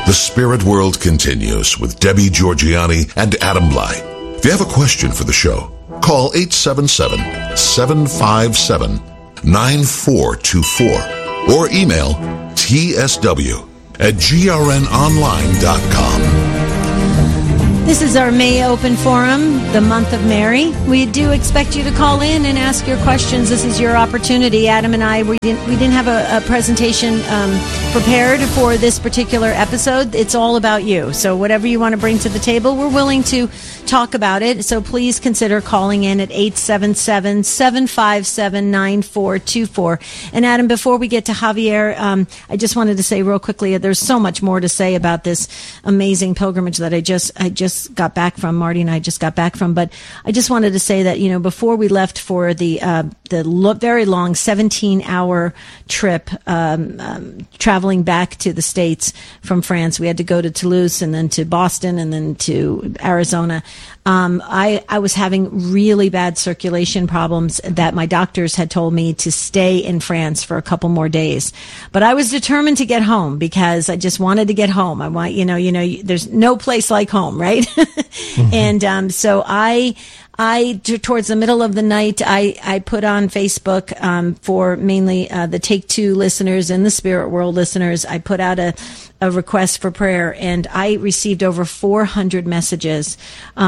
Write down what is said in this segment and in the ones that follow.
The Spirit World continues with Debbie Georgianni and Adam Blai. If you have a question for the show, call 877-757-9424 or email tsw@grnonline.com. This is our May Open Forum, the month of Mary. We do expect you to call in and ask your questions. This is your opportunity. Adam and I, we didn't have a presentation prepared for this particular episode. It's all about you. So whatever you want to bring to the table, we're willing to talk about it. So please consider calling in at 877-757-9424. And Adam, before we get to Javier, I just wanted to say real quickly, there's so much more to say about this amazing pilgrimage that I just got back from. Marty and I just got back from. But I just wanted to say that, before we left for the very long 17-hour trip, traveling back to the States from France, we had to go to Toulouse and then to Boston and then to Arizona. I was having really bad circulation problems that my doctors had told me to stay in France for a couple more days. But I was determined to get home because I just wanted to get home. I want, there's no place like home, right? Mm-hmm. And so I towards the middle of the night, I put on Facebook for mainly the Take Two listeners and the Spirit World listeners. I put out a request for prayer, and I received over 400 messages,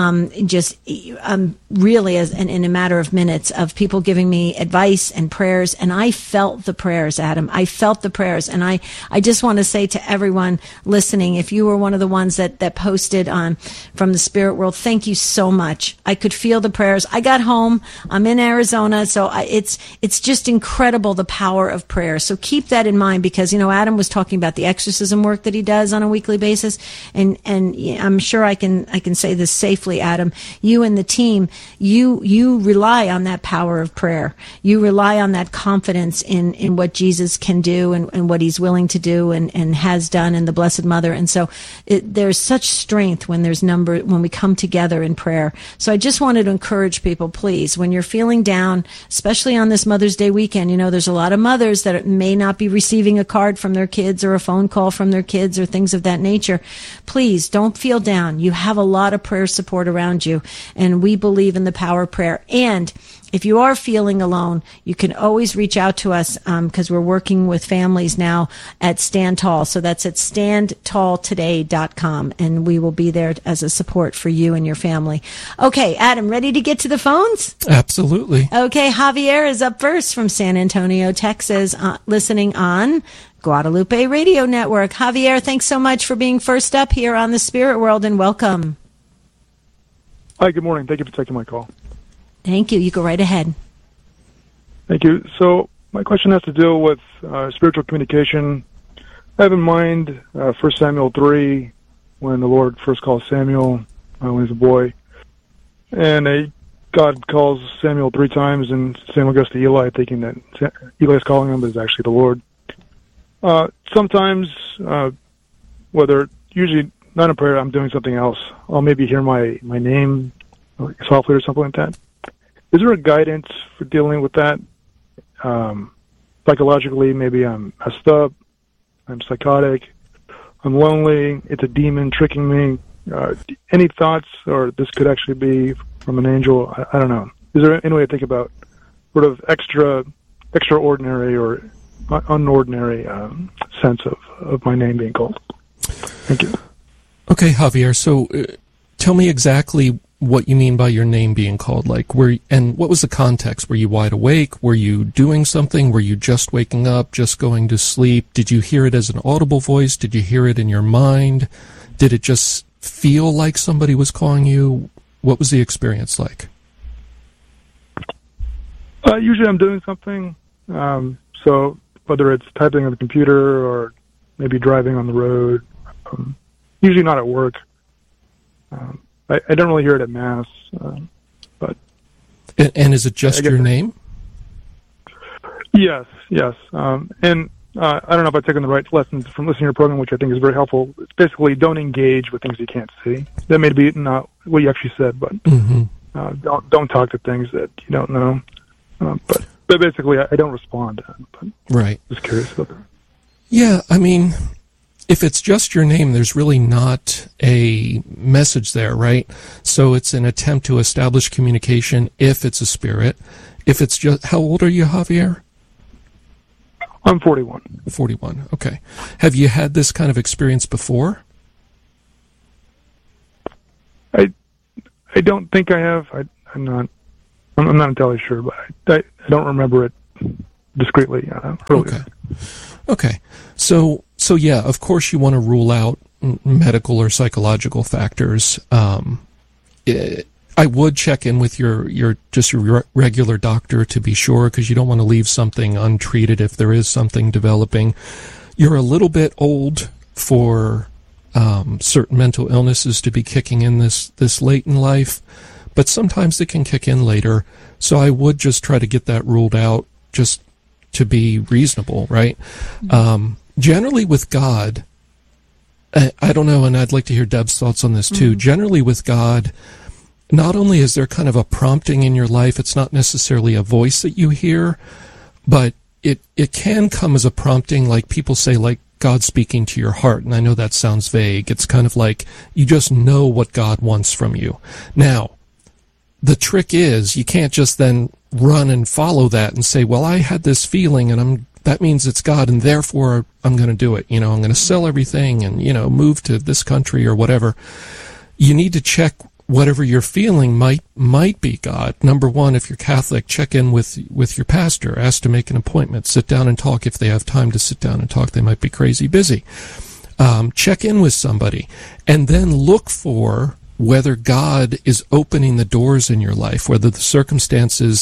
really in a matter of minutes, of people giving me advice and prayers. And I felt the prayers, Adam. I felt the prayers, and I just want to say to everyone listening, if you were one of the ones that posted on from the Spirit World, thank you so much. I could feel the prayers. I got home. I'm in Arizona, so it's just incredible, the power of prayer. So keep that in mind, because Adam was talking about the exorcism work that he does on a weekly basis, and I'm sure I can say this safely, Adam. You and the team, you rely on that power of prayer. You rely on that confidence in what Jesus can do and what He's willing to do and has done in the Blessed Mother. And so there's such strength when we come together in prayer. So I just wanted to encourage people, please, when you're feeling down, especially on this Mother's Day weekend, there's a lot of mothers that may not be receiving a card from their kids or a phone call from their kids or things of that nature. Please don't feel down. You have a lot of prayer support around you, and we believe in the power of prayer. And if you are feeling alone, you can always reach out to us because we're working with families now at Stand Tall. So that's at standtalltoday.com, and we will be there as a support for you and your family. Okay, Adam, ready to get to the phones? Absolutely. Okay, Javier is up first from San Antonio, Texas, listening on Guadalupe Radio Network. Javier, thanks so much for being first up here on the Spirit World, and welcome. Hi, good morning. Thank you for taking my call. Thank you. You go right ahead. Thank you. So my question has to do with spiritual communication. I have in mind 1 Samuel 3, when the Lord first calls Samuel when he's a boy. And God calls Samuel 3 times, and Samuel goes to Eli thinking that Eli is calling him, but it's actually the Lord. Sometimes, usually not in prayer, I'm doing something else. I'll maybe hear my name softly or something like that. Is there a guidance for dealing with that? Psychologically, maybe I'm messed up, I'm psychotic, I'm lonely, it's a demon tricking me. Any thoughts, or this could actually be from an angel? I don't know. Is there any way to think about sort of extraordinary or unordinary sense of my name being called? Thank you. Okay, Javier, so tell me exactly what you mean by your name being called. And what was the context? Were you wide awake? Were you doing something? Were you just waking up, just going to sleep? Did you hear it as an audible voice? Did you hear it in your mind? Did it just feel like somebody was calling you? What was the experience like? Usually I'm doing something. So whether it's typing on the computer or maybe driving on the road, usually not at work. I don't really hear it at Mass, but... And is it just your name? Yes. And I don't know if I've taken the right lessons from listening to your program, which I think is very helpful. It's basically don't engage with things you can't see. That may be not what you actually said, but don't talk to things that you don't know. But basically, I don't respond. But right. Just curious about that. Yeah, I mean, if it's just your name, there's really not a message there, right? So it's an attempt to establish communication if it's a spirit. If it's just, how old are you, Javier? I'm 41. 41, okay. Have you had this kind of experience before? I don't think I have. I'm not entirely sure, but I don't remember it discreetly earlier. Okay. So yeah, of course you want to rule out medical or psychological factors. I would check in with your regular doctor to be sure, because you don't want to leave something untreated if there is something developing. You're a little bit old for certain mental illnesses to be kicking in this late in life, but sometimes it can kick in later. So I would just try to get that ruled out, just to be reasonable, right? Generally with God, I don't know, and I'd like to hear Deb's thoughts on this too. Generally with God, not only is there kind of a prompting in your life, it's not necessarily a voice that you hear, but it can come as a prompting, like people say, like God speaking to your heart. And I know that sounds vague. It's kind of like you just know what God wants from you. Now, the trick is you can't just then run and follow that and say, well, I had this feeling and that means it's God and therefore I'm going to do it. I'm going to sell everything and, move to this country or whatever. You need to check whatever you're feeling might be God. Number one, if you're Catholic, check in with your pastor. Ask to make an appointment. Sit down and talk if they have time to sit down and talk. They might be crazy busy. Check in with somebody. And then look for whether God is opening the doors in your life, whether the circumstances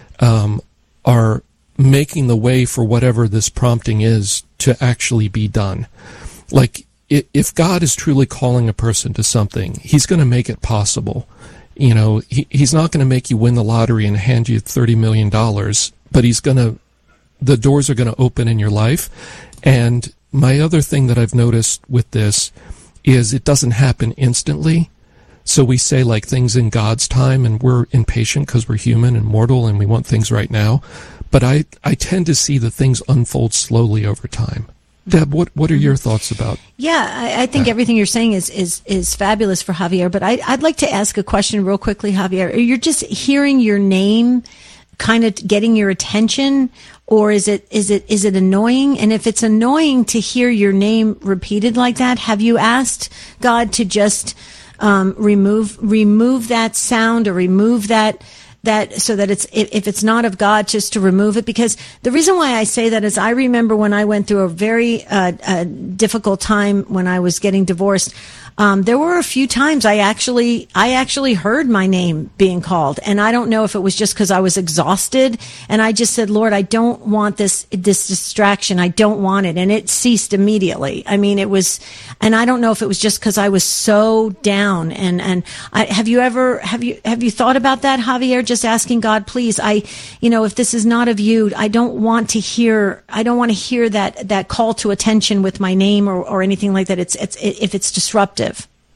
are making the way for whatever this prompting is to actually be done. Like, if God is truly calling a person to something, he's going to make it possible. He's not going to make you win the lottery and hand you $30 million, but the doors are going to open in your life. And my other thing that I've noticed with this is it doesn't happen instantly. So we say like things in God's time, and we're impatient because we're human and mortal and we want things right now. But I tend to see the things unfold slowly over time. Deb, what are your thoughts about? Yeah, I think everything you're saying is fabulous for Javier. But I'd like to ask a question real quickly, Javier. You're just hearing your name kind of getting your attention, or is it annoying? And if it's annoying to hear your name repeated like that, have you asked God to just remove that sound or remove that so that if it's not of God, just to remove it? Because the reason why I say that is I remember when I went through a very difficult time when I was getting divorced. There were a few times I actually heard my name being called, and I don't know if it was just because I was exhausted, and I just said, Lord, I don't want this distraction. I don't want it. And it ceased immediately. I mean, it was, and I don't know if it was just because I was so down. And have you thought about that, Javier? Just asking God, please, if this is not of you, I don't want to hear that call to attention with my name or anything like that. If it's disruptive.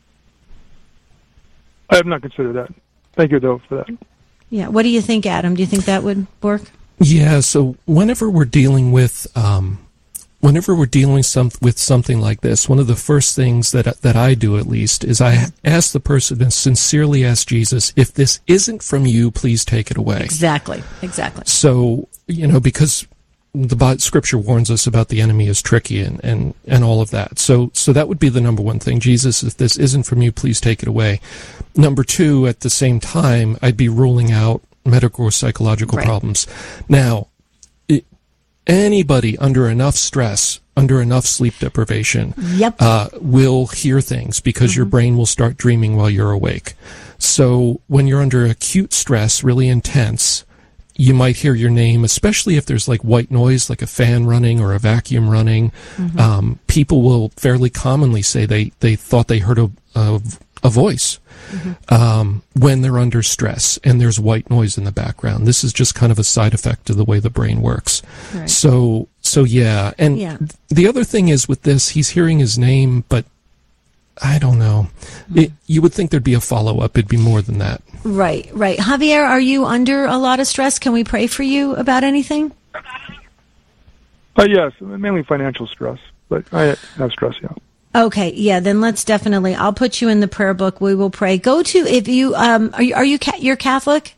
I have not considered that. Thank you, though, for that. Yeah. What do you think, Adam? Do you think that would work? Yeah. So whenever we're dealing with with something like this, one of the first things that I do, at least, is I ask the person to sincerely ask Jesus, if this isn't from you, please take it away. Exactly. So, because the Scripture warns us about the enemy is tricky and all of that. So that would be the number one thing. Jesus, if this isn't from you, please take it away. Number two, at the same time, I'd be ruling out medical or psychological problems. Now, anybody under enough stress, under enough sleep deprivation, will hear things because your brain will start dreaming while you're awake. So when you're under acute stress, really intense, you might hear your name, especially if there's like white noise, like a fan running or a vacuum running. People will fairly commonly say they thought they heard a voice when they're under stress and there's white noise in the background. This is just kind of a side effect of the way the brain works. Right. So yeah. And the other thing is with this, he's hearing his name, but I don't know. You would think there'd be a follow-up. It'd be more than that. Right. Javier, are you under a lot of stress? Can we pray for you about anything? Yes, mainly financial stress, but I have stress, yeah. Okay, yeah, then let's definitely, I'll put you in the prayer book. We will pray. Go to, if you, you're Catholic?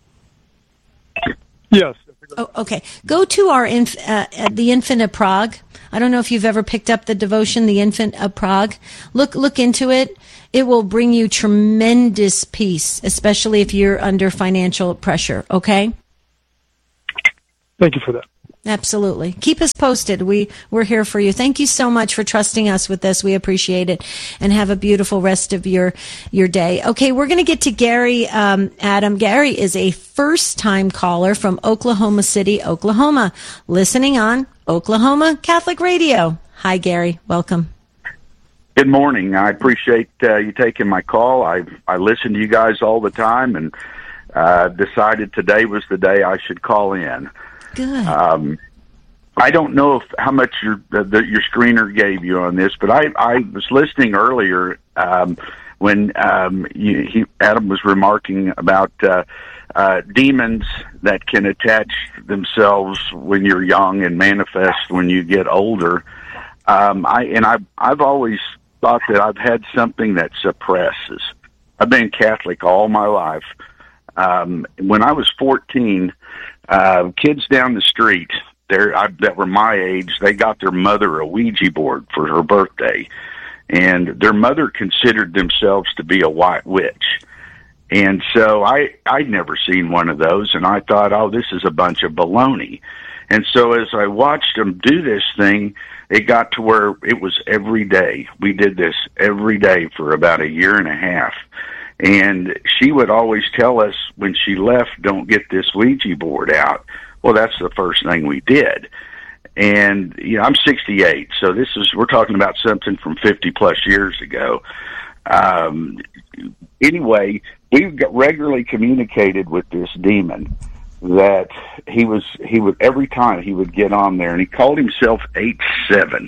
Yes. Oh, okay. Go to our, the Infant of Prague. I don't know if you've ever picked up the devotion, the Infant of Prague. Look into it. It will bring you tremendous peace, especially if you're under financial pressure. Okay? Thank you for that. Absolutely. Keep us posted. We're here for you. Thank you so much for trusting us with this. We appreciate it. And have a beautiful rest of your day. Okay, we're going to get to Gary, Adam. Gary is a first-time caller from Oklahoma City, Oklahoma, listening on Oklahoma Catholic Radio. Hi, Gary. Welcome. Good morning. I appreciate you taking my call. I listen to you guys all the time and decided today was the day I should call in. Good. I don't know how much your screener gave you on this, but I was listening earlier when Adam was remarking about demons that can attach themselves when you're young and manifest when you get older. I've always thought that I've had something that suppresses. I've been Catholic all my life. When I was 14. Kids down the street that were my age, they got their mother a Ouija board for her birthday, and their mother considered themselves to be a white witch. And so I'd never seen one of those, and I thought, oh, this is a bunch of baloney. And so as I watched them do this thing, it got to where it was every day. We did this every day for about a year and a half. And she would always tell us when she left, don't get this Ouija board out. Well, that's the first thing we did. And, I'm 68, so we're talking about something from 50 plus years ago. Anyway, we regularly communicated with this demon that he would, every time he would get on there, and he called himself 87.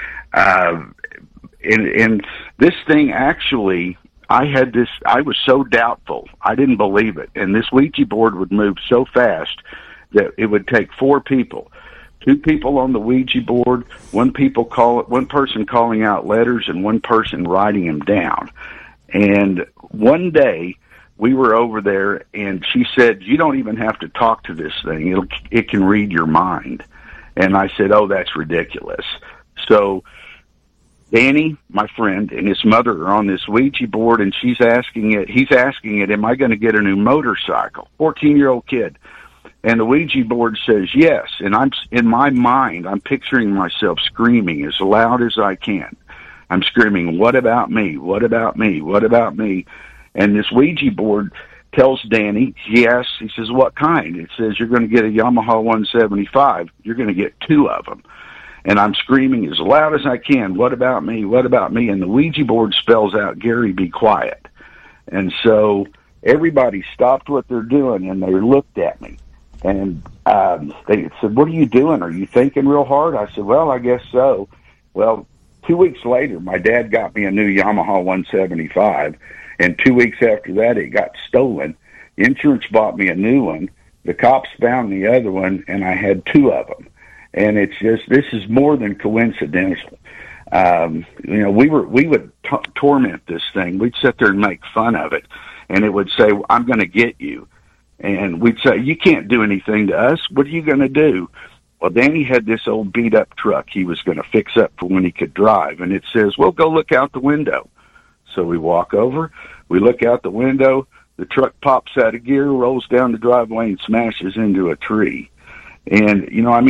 And this thing actually, I was so doubtful. I didn't believe it. And this Ouija board would move so fast that it would take 4 people. 2 people on the Ouija board, one person calling out letters, and one person writing them down. And one day we were over there, and she said, "You don't even have to talk to this thing. It can read your mind." And I said, "Oh, that's ridiculous." So Danny, my friend, and his mother are on this Ouija board, and he's asking it, am I going to get a new motorcycle? 14-year-old kid. And the Ouija board says yes. And in my mind, I'm picturing myself screaming as loud as I can. I'm screaming, "What about me? What about me? What about me?" And this Ouija board tells Danny, he says, "What kind?" It says, "You're going to get a Yamaha 175. You're going to get 2 of them. And I'm screaming as loud as I can, "What about me? What about me?" And the Ouija board spells out, "Gary, be quiet." And so everybody stopped what they're doing, and they looked at me. And they said, "What are you doing? Are you thinking real hard?" I said, "Well, I guess so." Well, 2 weeks later, my dad got me a new Yamaha 175. And 2 weeks after that, it got stolen. Insurance bought me a new one. The cops found the other one, and I had 2 of them. And it's just, this is more than coincidental. We would torment this thing. We'd sit there and make fun of it. And it would say, "I'm going to get you." And we'd say, "You can't do anything to us. What are you going to do?" Well, Danny had this old beat-up truck he was going to fix up for when he could drive. And it says, "Well, go look out the window." So we walk over, we look out the window, the truck pops out of gear, rolls down the driveway, and smashes into a tree. And,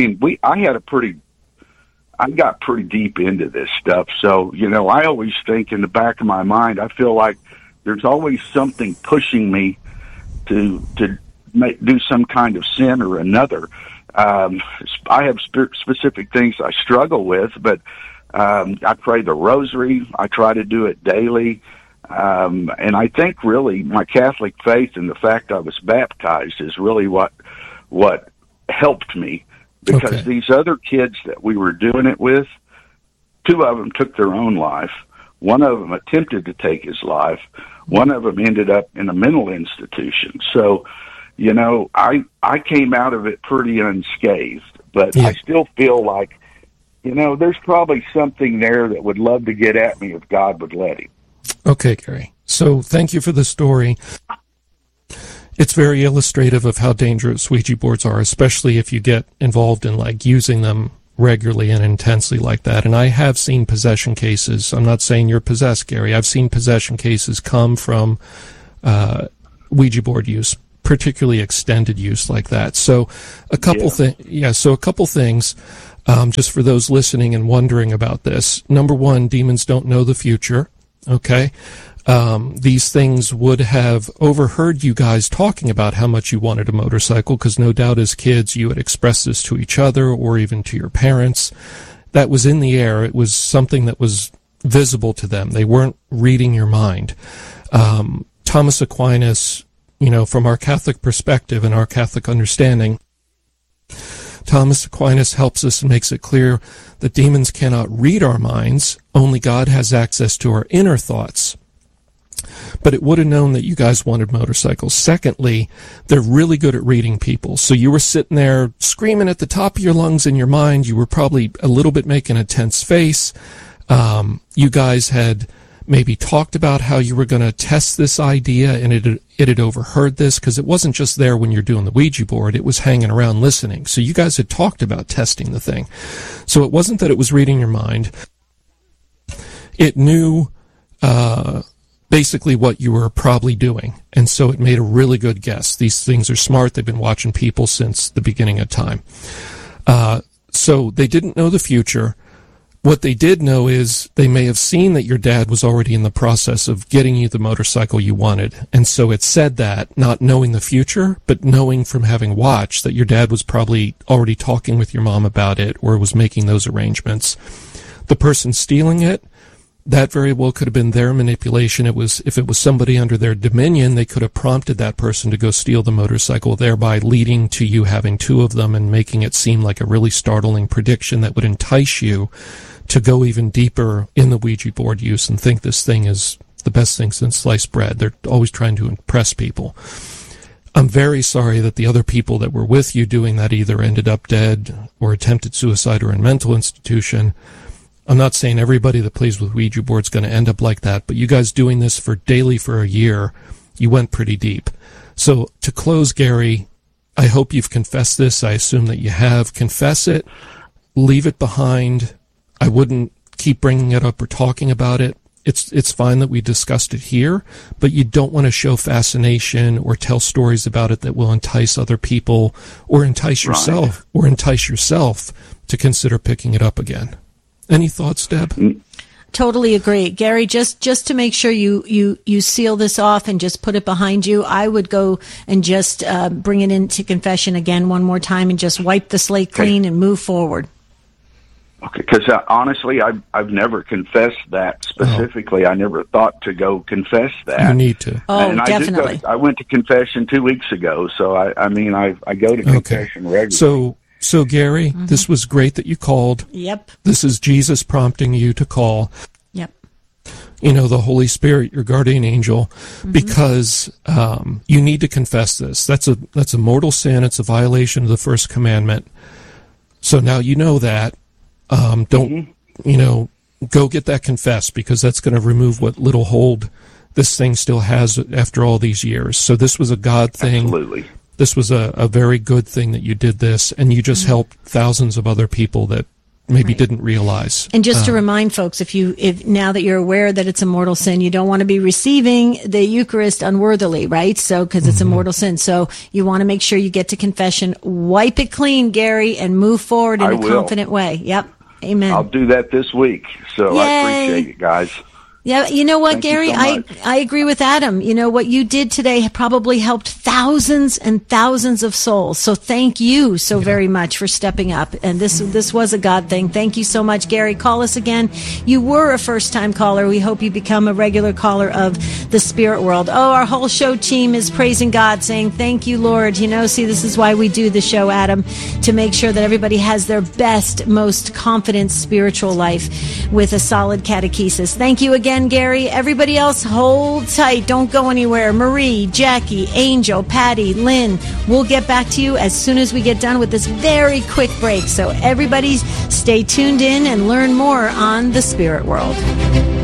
I got pretty deep into this stuff. So, I always think in the back of my mind, I feel like there's always something pushing me to do some kind of sin or another. I have specific things I struggle with, but I pray the rosary. I try to do it daily. And I think really my Catholic faith and the fact I was baptized is really what helped me, because these other kids that we were doing it with, 2 of them took their own life. One of them attempted to take his life. One of them ended up in a mental institution. So, I came out of it pretty unscathed, but I still feel like there's probably something there that would love to get at me if God would let him. Okay, Gary. So thank you for the story. It's very illustrative of how dangerous Ouija boards are, especially if you get involved in using them regularly and intensely like that. And I have seen possession cases. I'm not saying you're possessed, Gary. I've seen possession cases come from Ouija board use, particularly extended use like that. So a couple things, just for those listening and wondering about this. Number one, demons don't know the future. Okay. These things would have overheard you guys talking about how much you wanted a motorcycle, because no doubt as kids you had expressed this to each other or even to your parents. That was in the air. It was something that was visible to them. They weren't reading your mind. Thomas Aquinas, from our Catholic perspective and our Catholic understanding, Thomas Aquinas helps us and makes it clear that demons cannot read our minds. Only God has access to our inner thoughts. But it would have known that you guys wanted motorcycles. Secondly, they're really good at reading people. So you were sitting there screaming at the top of your lungs in your mind. You were probably a little bit making a tense face. You guys had maybe talked about how you were going to test this idea, and it had overheard this, because it wasn't just there when you're doing the Ouija board. It was hanging around listening. So you guys had talked about testing the thing. So it wasn't that it was reading your mind. It knew basically what you were probably doing, and so it made a really good guess. These things are smart. They've been watching people since the beginning of time. So they didn't know the future. What they did know is they may have seen that your dad was already in the process of getting you the motorcycle you wanted, and so it said that, not knowing the future, but knowing from having watched that your dad was probably already talking with your mom about it or was making those arrangements. The person stealing it, that very well could have been their manipulation. If it was somebody under their dominion, they could have prompted that person to go steal the motorcycle, thereby leading to you having two of them and making it seem like a really startling prediction that would entice you to go even deeper in the Ouija board use and think this thing is the best thing since sliced bread. They're always trying to impress people. I'm very sorry that the other people that were with you doing that either ended up dead or attempted suicide or in mental institution. I'm not saying everybody that plays with Ouija boards is going to end up like that, but you guys doing this daily for a year, you went pretty deep. So to close, Gary, I hope you've confessed this. I assume that you have. Confess it. Leave it behind. I wouldn't keep bringing it up or talking about it. It's fine that we discussed it here, but you don't want to show fascination or tell stories about it that will entice other people or entice yourself to consider picking it up again. Any thoughts, Deb? Totally agree. Gary, just to make sure you seal this off and just put it behind you, I would go and just bring it into confession again one more time and just wipe the slate clean and move forward. Okay, because honestly, I've never confessed that specifically. I never thought to go confess that. You need to. Oh, and definitely. I went to confession 2 weeks ago, so I go to confession regularly. So Gary, this was great that you called. Yep. This is Jesus prompting you to call. Yep. The Holy Spirit, your guardian angel, because you need to confess this. That's a mortal sin. It's a violation of the first commandment. So now you know that. Don't go get that confessed, because that's going to remove what little hold this thing still has after all these years. So this was a God thing. Absolutely. This was a very good thing that you did this, and you just helped thousands of other people that maybe didn't realize. And just to remind folks, if now that you're aware that it's a mortal sin, you don't want to be receiving the Eucharist unworthily, right? So, because it's a mortal sin. So you want to make sure you get to confession, wipe it clean, Gary, and move forward in a confident way. Yep. Amen. I'll do that this week. So Yay. I appreciate it, guys. Yeah, you know what, Thank Gary? you so much. I agree with Adam. What you did today probably helped thousands and thousands of souls. So thank you so very much for stepping up. And this was a God thing. Thank you so much, Gary. Call us again. You were a first-time caller. We hope you become a regular caller of the Spirit World. Oh, our whole show team is praising God, saying, thank you, Lord. See, this is why we do the show, Adam, to make sure that everybody has their best, most confident spiritual life with a solid catechesis. Thank you again. again, Gary. Everybody else, hold tight. Don't go anywhere. Marie, Jackie, Angel, Patty, Lynn. We'll get back to you as soon as we get done with this very quick break. So everybody stay tuned in and learn more on the Spirit World.